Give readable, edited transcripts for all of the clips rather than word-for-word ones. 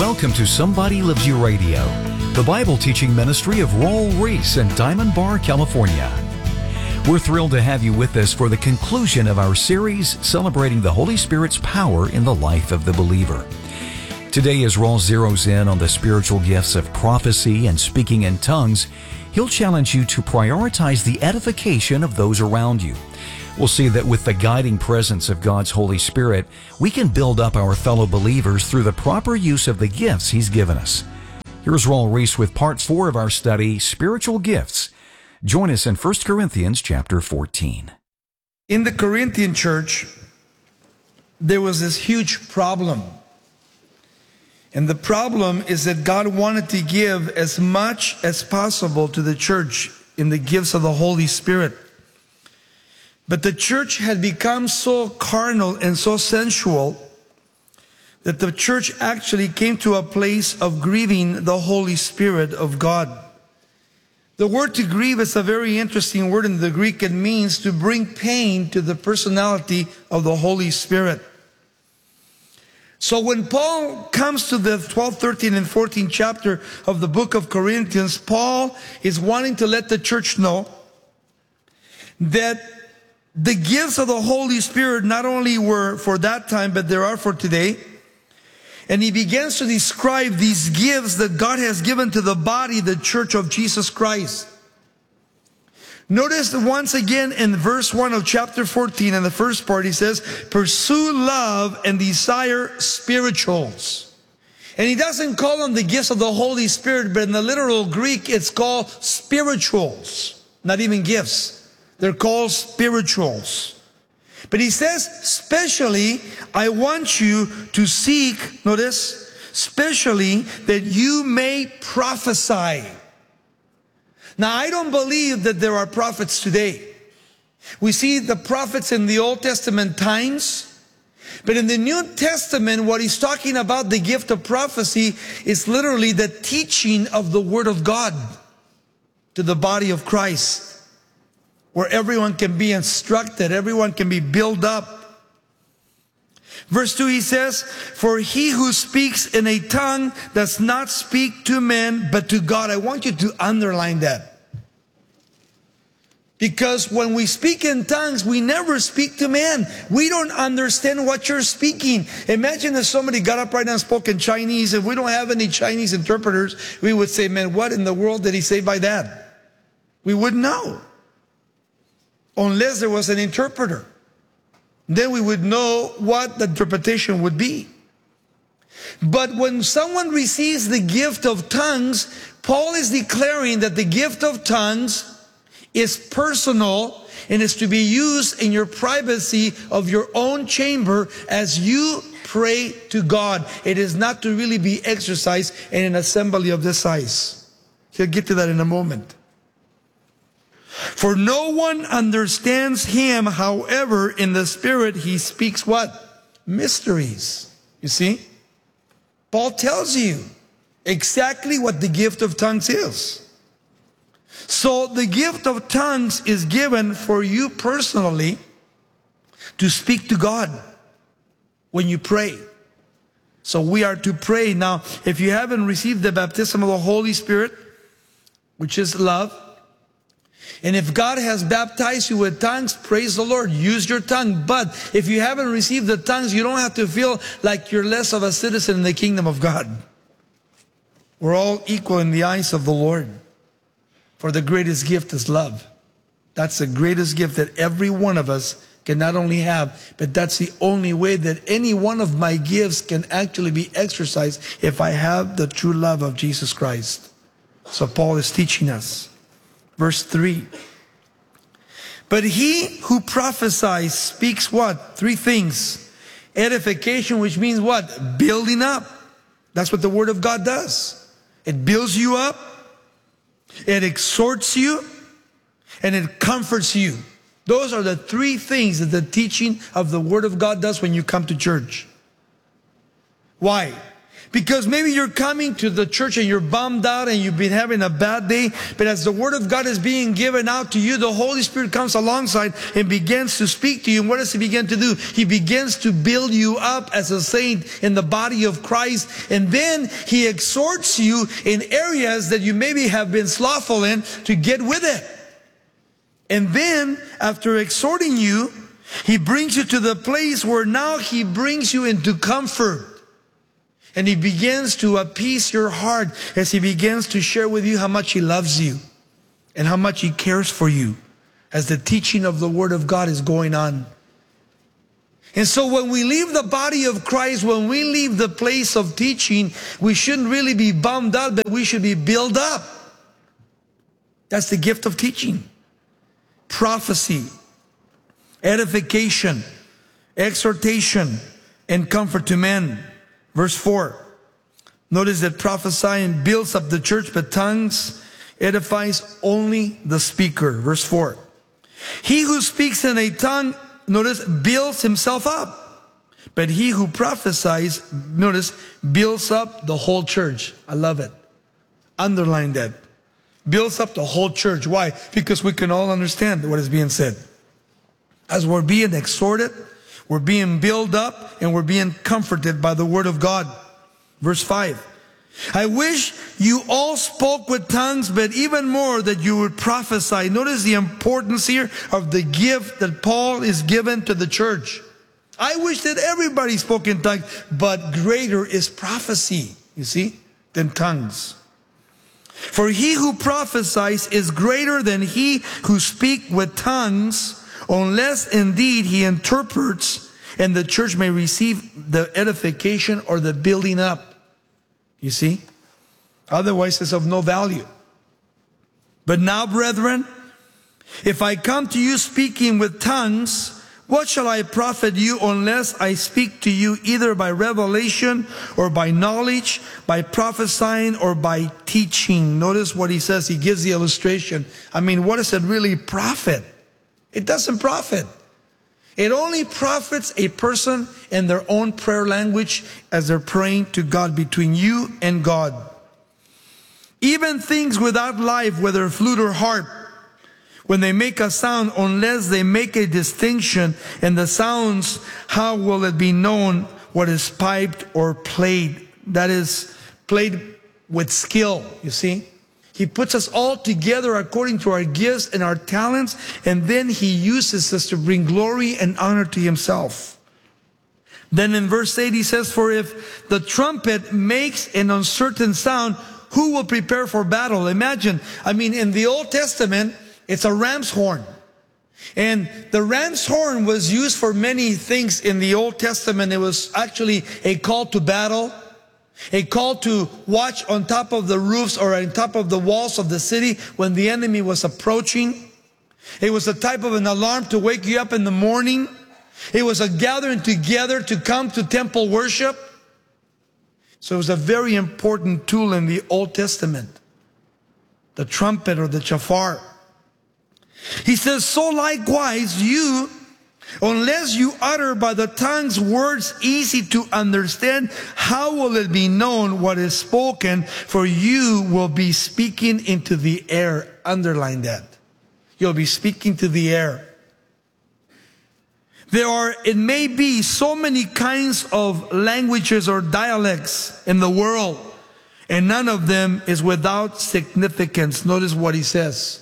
Welcome to Somebody Loves You Radio, the Bible teaching ministry of Raul Ries in Diamond Bar, California. We're thrilled to have you with us for the conclusion of our series celebrating the Holy Spirit's power in the life of the believer. Today, as Raul zeroes in on the spiritual gifts of prophecy and speaking in tongues, he'll challenge you to prioritize the edification of those around you. We'll see that with the guiding presence of God's Holy Spirit, we can build up our fellow believers through the proper use of the gifts He's given us. Here's Raul Ries with part 4 of our study, Spiritual Gifts. Join us in 1 Corinthians chapter 14. In the Corinthian church, there was this huge problem. And the problem is that God wanted to give as much as possible to the church in the gifts of the Holy Spirit. But the church had become so carnal and so sensual that the church actually came to a place of grieving the Holy Spirit of God. The word to grieve is a very interesting word in the Greek. It means to bring pain to the personality of the Holy Spirit. So when Paul comes to the 12, 13, and 14 chapter of the book of Corinthians, Paul is wanting to let the church know that the gifts of the Holy Spirit not only were for that time, but there are for today. And he begins to describe these gifts that God has given to the body, the church of Jesus Christ. Notice that once again in verse 1 of chapter 14, in the first part, he says, pursue love and desire spirituals. And he doesn't call them the gifts of the Holy Spirit, but in the literal Greek, it's called spirituals, not even gifts. They're called spirituals. But he says, especially, I want you to seek, notice, especially that you may prophesy. Now, I don't believe that there are prophets today. We see the prophets in the Old Testament times, but in the New Testament, what he's talking about, the gift of prophecy, is literally the teaching of the Word of God to the body of Christ, where everyone can be instructed, everyone can be built up. Verse 2, he says, for he who speaks in a tongue does not speak to men, but to God. I want you to underline that. Because when we speak in tongues, we never speak to men. We don't understand what you're speaking. Imagine if somebody got up right now and spoke in Chinese. If we don't have any Chinese interpreters, we would say, man, what in the world did he say by that? We wouldn't know. Unless there was an interpreter. Then we would know what the interpretation would be. But when someone receives the gift of tongues, Paul is declaring that the gift of tongues is personal and is to be used in your privacy of your own chamber as you pray to God. It is not to really be exercised in an assembly of this size. He'll get to that in a moment. For no one understands him, however, in the Spirit he speaks what? Mysteries. You see? Paul tells you exactly what the gift of tongues is. So the gift of tongues is given for you personally to speak to God when you pray. So we are to pray. Now, if you haven't received the baptism of the Holy Spirit, which is love, and if God has baptized you with tongues, praise the Lord, use your tongue. But if you haven't received the tongues, you don't have to feel like you're less of a citizen in the kingdom of God. We're all equal in the eyes of the Lord. For the greatest gift is love. That's the greatest gift that every one of us can not only have, but that's the only way that any one of my gifts can actually be exercised if I have the true love of Jesus Christ. So Paul is teaching us. Verse 3. But he who prophesies speaks what? 3 things. Edification, which means what? Building up. That's what the Word of God does. It builds you up. It exhorts you. And it comforts you. Those are the 3 things that the teaching of the Word of God does when you come to church. Why? Because maybe you're coming to the church and you're bummed out and you've been having a bad day. But as the Word of God is being given out to you, the Holy Spirit comes alongside and begins to speak to you. And what does He begin to do? He begins to build you up as a saint in the body of Christ. And then He exhorts you in areas that you maybe have been slothful in to get with it. And then, after exhorting you, He brings you to the place where now He brings you into comfort. And He begins to appease your heart as He begins to share with you how much He loves you and how much He cares for you as the teaching of the Word of God is going on. And so when we leave the body of Christ, when we leave the place of teaching, we shouldn't really be bummed out, but we should be built up. That's the gift of teaching. Prophecy, edification, exhortation, and comfort to men. Verse 4. Notice that prophesying builds up the church, but tongues edifies only the speaker. Verse 4. He who speaks in a tongue, notice, builds himself up. But he who prophesies, notice, builds up the whole church. I love it. Underline that. Builds up the whole church. Why? Because we can all understand what is being said. As we're being exhorted, we're being built up, and we're being comforted by the Word of God. Verse 5. I wish you all spoke with tongues, but even more that you would prophesy. Notice the importance here of the gift that Paul is given to the church. I wish that everybody spoke in tongues, but greater is prophecy, you see, than tongues. For he who prophesies is greater than he who speaks with tongues, unless indeed he interprets, and the church may receive the edification or the building up. You see? Otherwise it's of no value. But now, brethren, if I come to you speaking with tongues, what shall I profit you unless I speak to you either by revelation or by knowledge, by prophesying or by teaching? Notice what he says. He gives the illustration. I mean, what does it really profit? It doesn't profit. It only profits a person in their own prayer language as they're praying to God, between you and God. Even things without life, whether flute or harp, when they make a sound, unless they make a distinction in the sounds, how will it be known what is piped or played? That is, played with skill, you see. He puts us all together according to our gifts and our talents, and then He uses us to bring glory and honor to Himself. Then in verse 8 he says, for if the trumpet makes an uncertain sound, who will prepare for battle? Imagine, I mean, in the Old Testament, it's a ram's horn. And the ram's horn was used for many things in the Old Testament. It was actually a call to battle, a call to watch on top of the roofs or on top of the walls of the city when the enemy was approaching. It was a type of an alarm to wake you up in the morning. It was a gathering together to come to temple worship. So it was a very important tool in the Old Testament, the trumpet or the shofar. He says, so likewise you, unless you utter by the tongues words easy to understand, how will it be known what is spoken? For you will be speaking into the air. Underline that. You'll be speaking to the air. There are, it may be, so many kinds of languages or dialects in the world, and none of them is without significance. Notice what he says.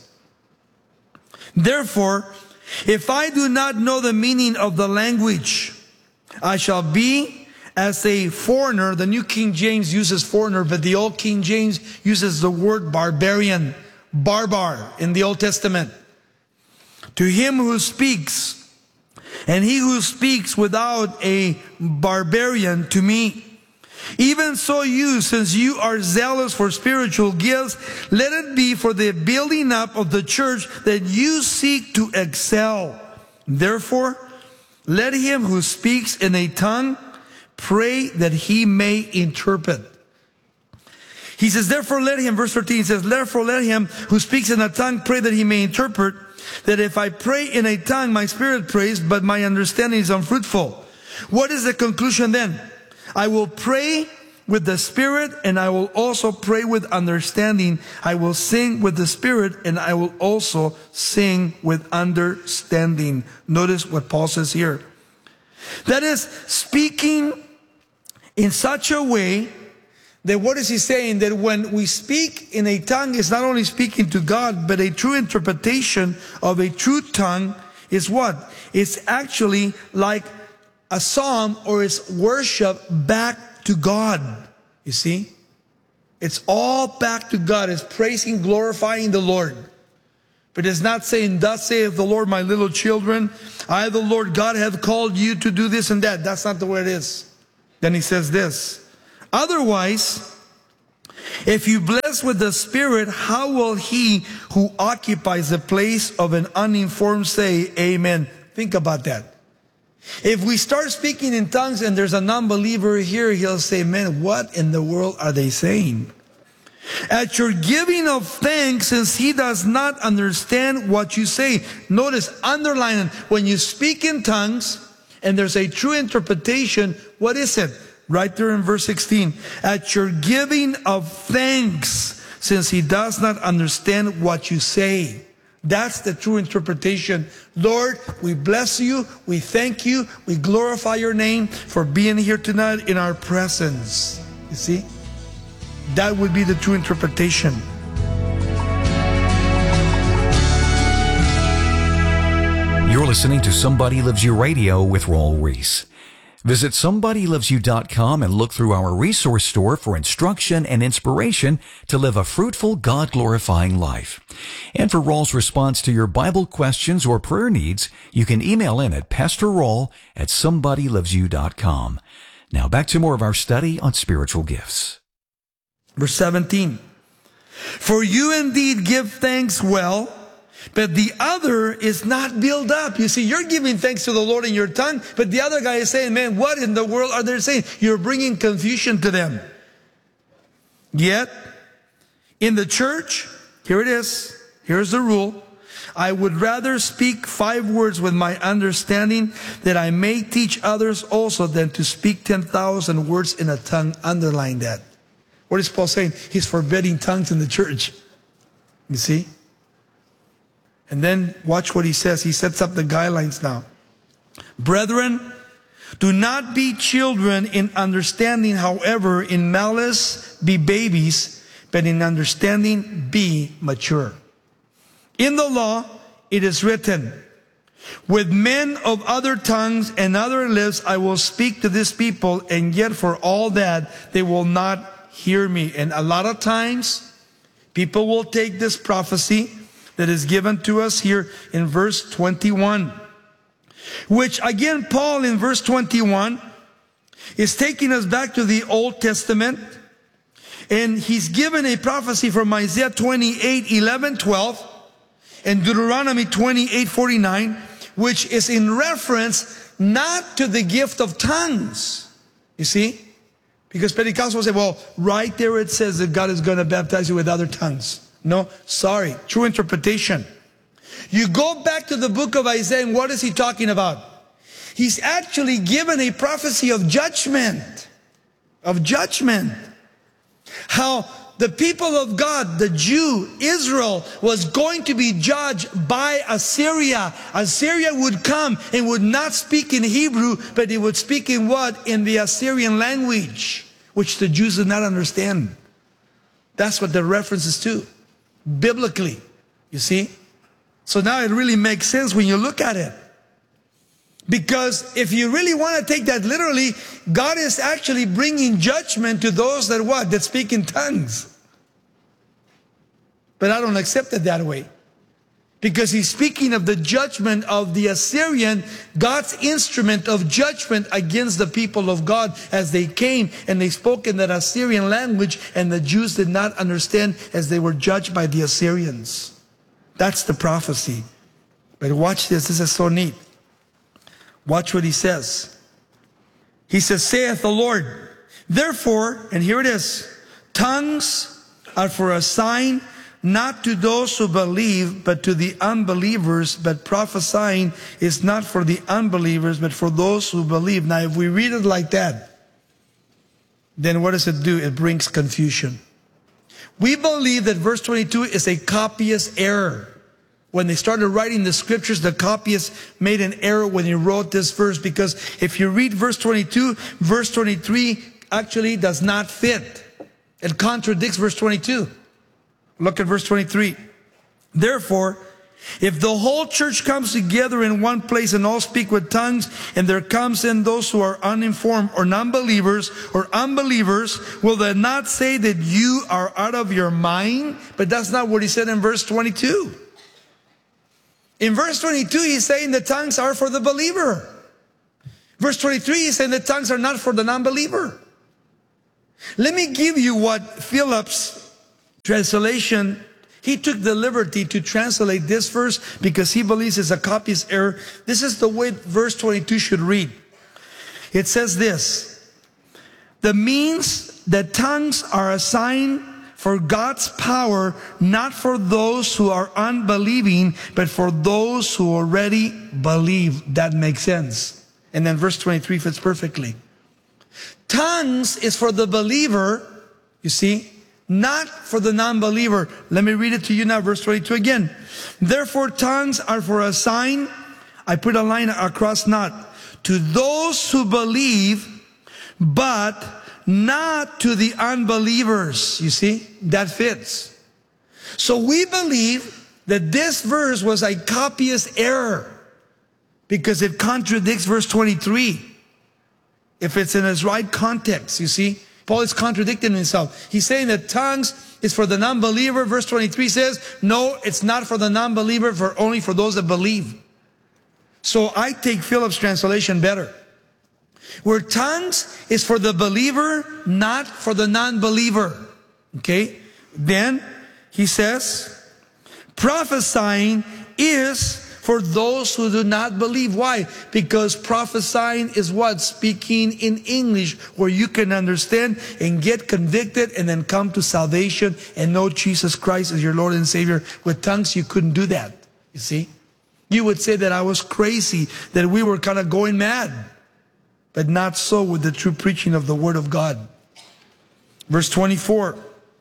Therefore, if I do not know the meaning of the language, I shall be as a foreigner. The New King James uses foreigner, but the Old King James uses the word barbarian, barbar in the Old Testament. To him who speaks, and he who speaks without a barbarian to me. Even so you, since you are zealous for spiritual gifts, let it be for the building up of the church that you seek to excel. Therefore, let him who speaks in a tongue pray that he may interpret. He says, therefore let him, verse 13 says, therefore let him who speaks in a tongue pray that he may interpret. That if I pray in a tongue, my spirit prays, but my understanding is unfruitful. What is the conclusion then? I will pray with the Spirit, and I will also pray with understanding. I will sing with the Spirit, and I will also sing with understanding. Notice what Paul says here. That is, speaking in such a way that, what is he saying? That when we speak in a tongue, it's not only speaking to God, but a true interpretation of a true tongue is what? It's actually like a psalm, or it's worship back to God. You see? It's all back to God. It's praising, glorifying the Lord. But it's not saying, thus saith the Lord, my little children, I, the Lord God, have called you to do this and that. That's not the way it is. Then he says this. Otherwise, if you bless with the Spirit, how will he who occupies the place of an uninformed say, Amen? Think about that. If we start speaking in tongues and there's a non-believer here, he'll say, man, what in the world are they saying? At your giving of thanks, since he does not understand what you say. Notice, underline, when you speak in tongues and there's a true interpretation, what is it? Right there in verse 16. At your giving of thanks, since he does not understand what you say. That's the true interpretation. Lord, we bless you, we thank you, we glorify your name for being here tonight in our presence. You see? That would be the true interpretation. You're listening to Somebody Loves You Radio with Raul Ries. Visit somebodylovesyou.com and look through our resource store for instruction and inspiration to live a fruitful, God-glorifying life. And for Raul's response to your Bible questions or prayer needs, you can email in at pastorraul@somebodylovesyou.com. Now back to more of our study on spiritual gifts. Verse 17. For you indeed give thanks well, but the other is not built up. You see, you're giving thanks to the Lord in your tongue, but the other guy is saying, man, what in the world are they saying? You're bringing confusion to them. Yet, in the church, here it is. Here's the rule. I would rather speak 5 words with my understanding that I may teach others also than to speak 10,000 words in a tongue. Underline that. What is Paul saying? He's forbidding tongues in the church. You see? And then watch what he says. He sets up the guidelines now. Brethren, do not be children in understanding, however, in malice be babies, but in understanding be mature. In the law it is written, with men of other tongues and other lips I will speak to this people, and yet for all that they will not hear me. And a lot of times people will take this prophecy that is given to us here in verse 21. Which again, Paul in verse 21 is taking us back to the Old Testament. And he's given a prophecy from Isaiah 28:11-12 and Deuteronomy 28:49, which is in reference not to the gift of tongues. You see? Because Pentecostals will say, well, right there it says that God is going to baptize you with other tongues. No, sorry. True interpretation. You go back to the book of Isaiah, and what is he talking about? He's actually given a prophecy of judgment. Of judgment. How the people of God, the Jew, Israel, was going to be judged by Assyria. Assyria would come and would not speak in Hebrew, but it would speak in what? In the Assyrian language, which the Jews did not understand. That's what the reference is to. Biblically, you see? So now it really makes sense when you look at it. Because if you really want to take that literally, God is actually bringing judgment to those that what? That speak in tongues. But I don't accept it that way. Because he's speaking of the judgment of the Assyrian, God's instrument of judgment against the people of God as they came and they spoke in that Assyrian language, and the Jews did not understand as they were judged by the Assyrians. That's the prophecy. But watch this. This is so neat. Watch what he says. He says, saith the Lord, therefore, and here it is, tongues are for a sign, not to those who believe, but to the unbelievers. But prophesying is not for the unbelievers, but for those who believe. Now, if we read it like that, then what does it do? It brings confusion. We believe that verse 22 is a copyist error. When they started writing the scriptures, the copyist made an error when he wrote this verse, because if you read verse 22, verse 23 actually does not fit. It contradicts verse 22. Look at verse 23. Therefore, if the whole church comes together in one place and all speak with tongues, and there comes in those who are uninformed or non-believers or unbelievers, will they not say that you are out of your mind? But that's not what he said in verse 22. In verse 22, he's saying the tongues are for the believer. Verse 23, he's saying the tongues are not for the non-believer. Let me give you what Philip's translation, he took the liberty to translate this verse because he believes it's a copyist error. This is the way verse 22 should read. It says this: the means that tongues are a sign for God's power, not for those who are unbelieving, but for those who already believe. That makes sense. And then verse 23 fits perfectly. Tongues is for the believer, you see, not for the non-believer. Let me read it to you now, verse 22 again. Therefore, tongues are for a sign. I put a line across, not to those who believe, but not to the unbelievers. You see, that fits. So we believe that this verse was a copyist error because it contradicts verse 23. If it's in its right context, you see, Paul is contradicting himself. He's saying that tongues is for the non-believer. Verse 23 says, no, it's not for the non-believer, only for those that believe. So I take Philip's translation better, where tongues is for the believer, not for the non-believer. Okay? Then he says, prophesying is for those who do not believe. Why? Because prophesying is what? Speaking in English, where you can understand and get convicted and then come to salvation and know Jesus Christ as your Lord and Savior. With tongues, you couldn't do that. You see? You would say that I was crazy, that we were kind of going mad. But not so with the true preaching of the Word of God. Verse 24.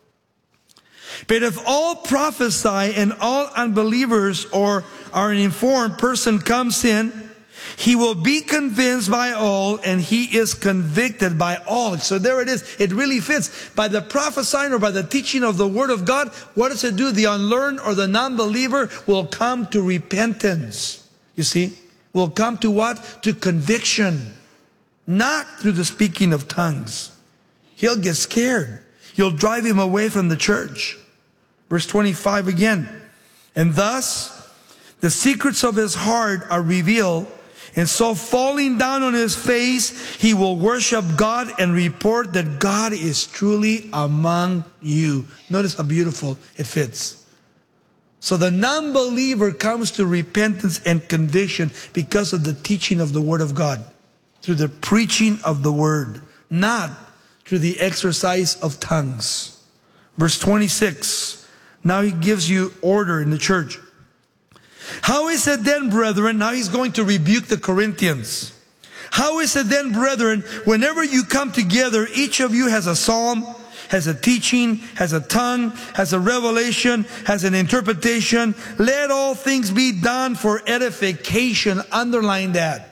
But if all prophesy and all unbelievers or are an informed person comes in, he will be convinced by all, and he is convicted by all. So there it is. It really fits. By the prophesying or by the teaching of the Word of God, what does it do? The unlearned or the non-believer will come to repentance. You see? Will come to what? To conviction. Not through the speaking of tongues. He'll get scared. You'll drive him away from the church. Verse 25 again. And thus, the secrets of his heart are revealed. And so falling down on his face, he will worship God and report that God is truly among you. Notice how beautiful it fits. So the non-believer comes to repentance and conviction because of the teaching of the Word of God. Through the preaching of the Word. Not through the exercise of tongues. Verse 26. Now he gives you order in the church. How is it then, brethren? Now he's going to rebuke the Corinthians. How is it then, brethren, whenever you come together, each of you has a psalm, has a teaching, has a tongue, has a revelation, has an interpretation. Let all things be done for edification. Underline that.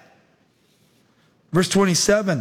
Verse 27.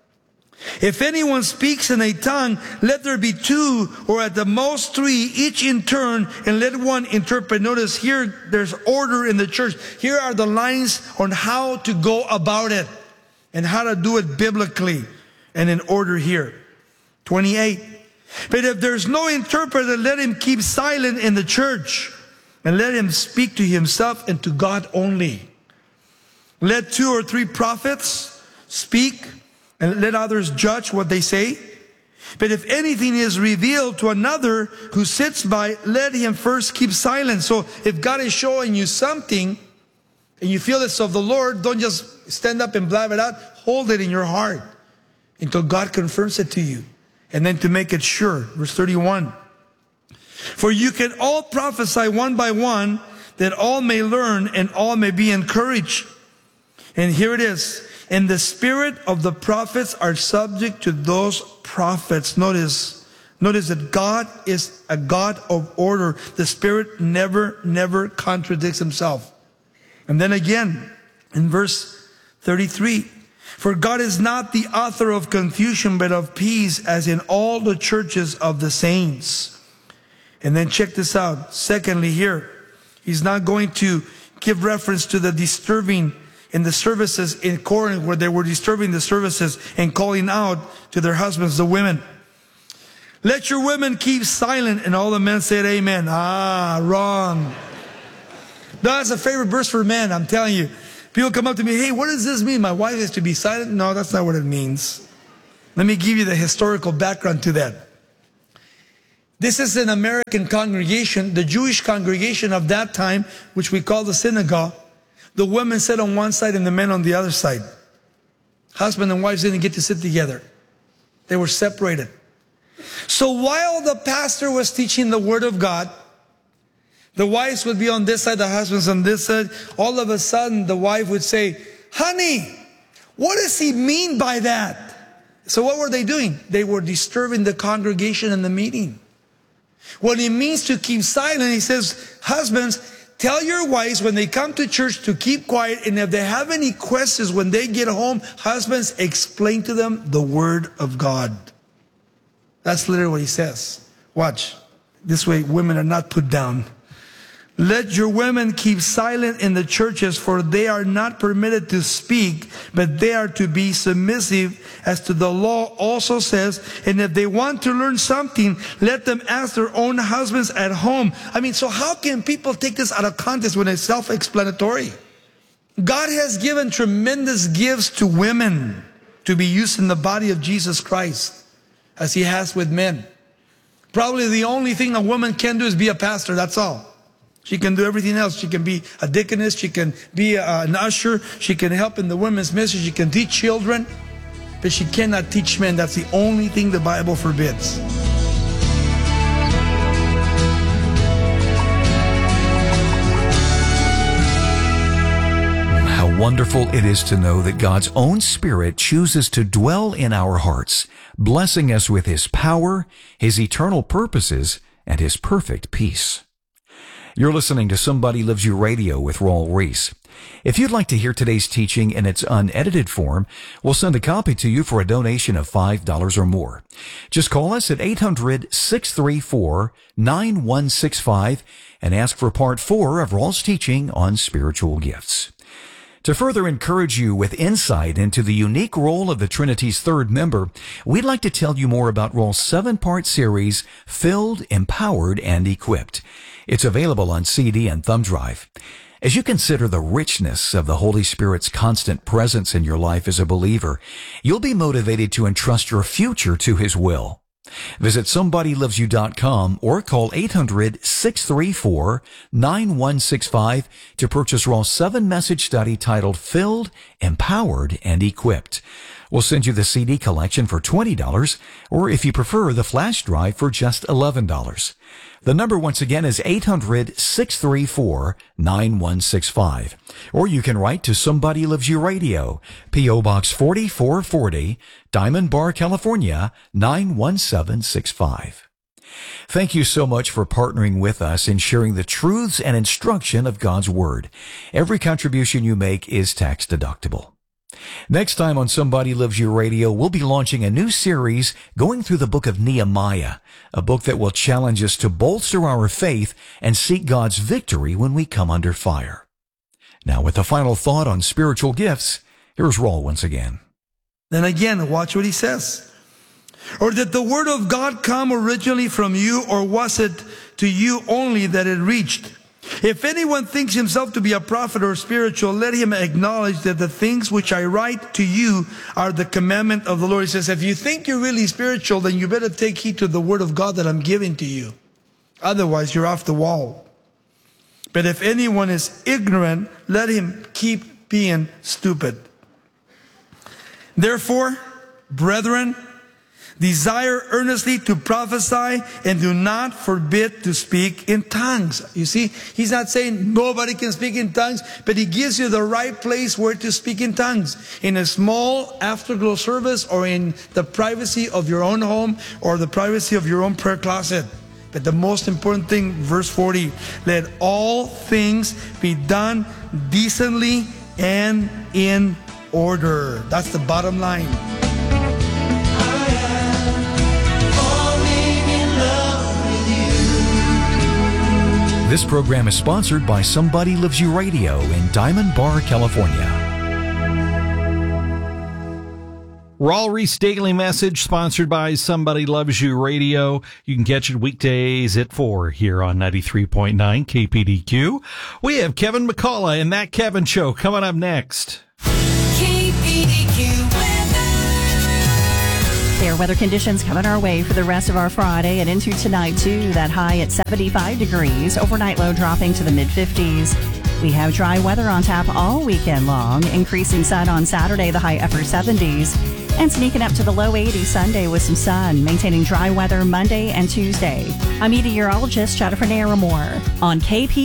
If anyone speaks in a tongue, let there be two or at the most three, each in turn, and let one interpret. Notice here, there's order in the church. Here are the lines on how to go about it and how to do it biblically and in order here. 28. But if there's no interpreter, let him keep silent in the church and let him speak to himself and to God only. Let 2 or 3 prophets speak and let others judge what they say. But if anything is revealed to another who sits by, let him first keep silent. So if God is showing you something and you feel it's of the Lord, don't just stand up and blab it out. Hold it in your heart until God confirms it to you. And then to make it sure. Verse 31. For you can all prophesy one by one, that all may learn and all may be encouraged. And here it is. And the spirit of the prophets are subject to those prophets. Notice that God is a God of order. The Spirit never contradicts himself. And then again, in verse 33, for God is not the author of confusion, but of peace, as in all the churches of the saints. And then check this out. Secondly here, he's not going to give reference to the disturbing in the services in Corinth, where they were disturbing the services and calling out to their husbands, the women. Let your women keep silent. And all the men said amen. Wrong. That's a favorite verse for men, I'm telling you. People come up to me, hey, what does this mean? My wife is to be silent? No, that's not what it means. Let me give you the historical background to that. This is an American congregation, the Jewish congregation of that time, which we call the synagogue. The women sat on one side and the men on the other side. Husband and wives didn't get to sit together. They were separated. So while the pastor was teaching the Word of God, the wives would be on this side, the husbands on this side. All of a sudden, the wife would say, honey, what does he mean by that? So what were they doing? They were disturbing the congregation and the meeting. What it means to keep silent, he says, husbands, tell your wives when they come to church to keep quiet. And if they have any questions when they get home, husbands, explain to them the Word of God. That's literally what he says. Watch. This way women are not put down. Let your women keep silent in the churches, for they are not permitted to speak, but they are to be submissive, as to the law also says. And if they want to learn something, let them ask their own husbands at home. I mean, so how can people take this out of context when it's self-explanatory? God has given tremendous gifts to women to be used in the body of Jesus Christ, as he has with men. Probably the only thing a woman can do is be a pastor, that's all. She can do everything else. She can be a deaconess. She can be an usher. She can help in the women's ministry. She can teach children. But she cannot teach men. That's the only thing the Bible forbids. How wonderful it is to know that God's own Spirit chooses to dwell in our hearts, blessing us with His power, His eternal purposes, and His perfect peace. You're listening to Somebody Loves You Radio with Raul Ries. If you'd like to hear today's teaching in its unedited form, we'll send a copy to you for a donation of $5 or more. Just call us at 800-634-9165 and ask for Part 4 of Raul's teaching on spiritual gifts. To further encourage you with insight into the unique role of the Trinity's third member, we'd like to tell you more about Raul's 7-part series, Filled, Empowered, and Equipped. It's available on CD and thumb drive. As you consider the richness of the Holy Spirit's constant presence in your life as a believer, you'll be motivated to entrust your future to His will. Visit SomebodyLovesYou.com or call 800-634-9165 to purchase Raul's 7-message study titled Filled, Empowered, and Equipped. We'll send you the CD collection for $20, or if you prefer, the flash drive for just $11. The number once again is 800-634-9165. Or you can write to Somebody Loves You Radio, P.O. Box 4440, Diamond Bar, California, 91765. Thank you so much for partnering with us in sharing the truths and instruction of God's Word. Every contribution you make is tax deductible. Next time on Somebody Loves You Radio, we'll be launching a new series going through the book of Nehemiah, a book that will challenge us to bolster our faith and seek God's victory when we come under fire. Now, with a final thought on spiritual gifts, here's Raul once again. Then again, watch what he says. Or did the word of God come originally from you, or was it to you only that it reached? If anyone thinks himself to be a prophet or spiritual, let him acknowledge that the things which I write to you are the commandment of the Lord. He says, if you think you're really spiritual, then you better take heed to the word of God that I'm giving to you. Otherwise, you're off the wall. But if anyone is ignorant, let him keep being stupid. Therefore, brethren, Desire earnestly to prophesy and do not forbid to speak in tongues. You see, he's not saying nobody can speak in tongues, but he gives you the right place where to speak in tongues. In a small afterglow service, or in the privacy of your own home, or the privacy of your own prayer closet. But the most important thing, verse 40, let all things be done decently and in order. That's the bottom line. This program is sponsored by Somebody Loves You Radio in Diamond Bar, California. Raul Ries Daily Message, sponsored by Somebody Loves You Radio. You can catch it weekdays at 4 here on 93.9 KPDQ. We have Kevin McCullough and That Kevin Show coming up next. KPDQ Fair weather conditions coming our way for the rest of our Friday and into tonight, too. That high at 75 degrees. Overnight low dropping to the mid-50s. We have dry weather on tap all weekend long. Increasing sun on Saturday, the high upper 70s. And sneaking up to the low 80s Sunday with some sun. Maintaining dry weather Monday and Tuesday. I'm meteorologist Jennifer Naramore on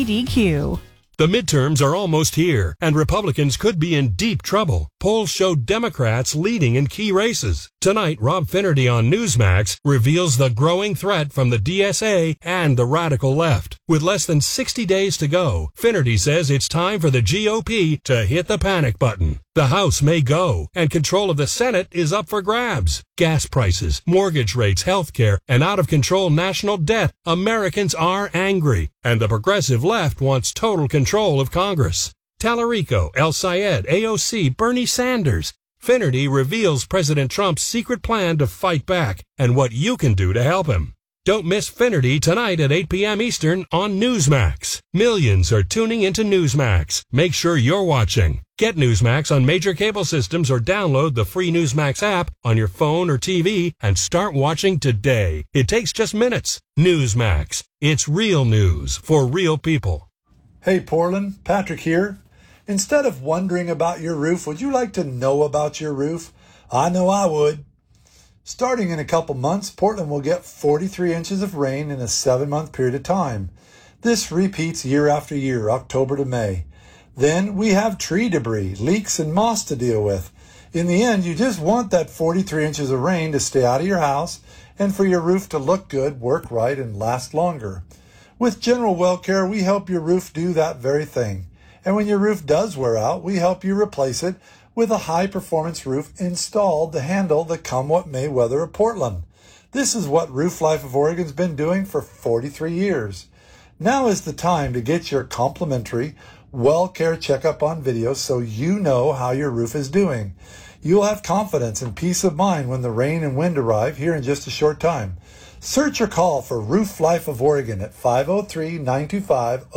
KPDQ. The midterms are almost here, and Republicans could be in deep trouble. Polls show Democrats leading in key races. Tonight, Rob Finnerty on Newsmax reveals the growing threat from the DSA and the radical left. With less than 60 days to go, Finnerty says it's time for the GOP to hit the panic button. The House may go, and control of the Senate is up for grabs. Gas prices, mortgage rates, health care, and out-of-control national debt. Americans are angry, and the progressive left wants total control of Congress. Tallarico, El Sayed, AOC, Bernie Sanders. Finnerty reveals President Trump's secret plan to fight back and what you can do to help him. Don't miss Finnerty tonight at 8 p.m. Eastern on Newsmax. Millions are tuning into Newsmax. Make sure you're watching. Get Newsmax on major cable systems or download the free Newsmax app on your phone or TV and start watching today. It takes just minutes. Newsmax. It's real news for real people. Hey Portland, Patrick here. Instead of wondering about your roof, would you like to know about your roof? I know I would. Starting in a couple months, Portland will get 43 inches of rain in a 7-month period of time. This repeats year after year, October to May. Then we have tree debris, leaks, and moss to deal with. In the end, you just want that 43 inches of rain to stay out of your house and for your roof to look good, work right, and last longer. With General Well Care, we help your roof do that very thing. And when your roof does wear out, we help you replace it with a high-performance roof installed to handle the come-what-may weather of Portland. This is what Roof Life of Oregon's been doing for 43 years. Now is the time to get your complimentary Well Care checkup on video so you know how your roof is doing. You'll have confidence and peace of mind when the rain and wind arrive here in just a short time. Search or call for Roof Life of Oregon at 503-925-0125,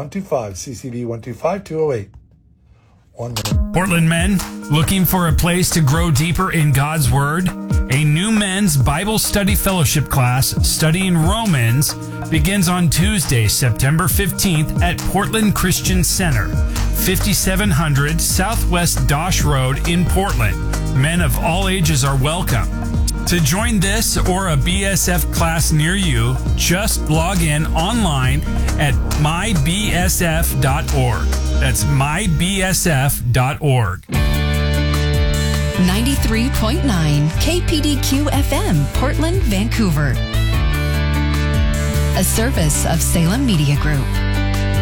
CCD 125208. 1 minute. Portland men, looking for a place to grow deeper in God's Word? A new men's Bible study fellowship class studying Romans begins on Tuesday, September 15th at Portland Christian Center, 5700 Southwest Dosh Road in Portland. Men of all ages are welcome. To join this or a BSF class near you, just log in online at mybsf.org. That's mybsf.org. 93.9 KPDQ FM, Portland, Vancouver. A service of Salem Media Group.